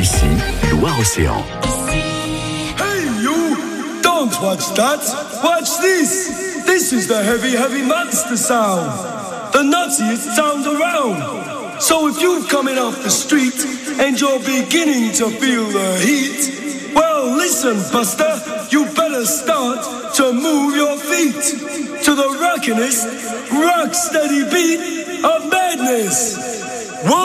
Ici, Loire-Océan. Hey you! Don't watch that! Watch this! This is the heavy, heavy monster sound! The nuttiest sound around! So if you're coming off the street and you're beginning to feel the heat, well listen, Buster, you better start to move your feet to the rockinest, rock steady beat of madness!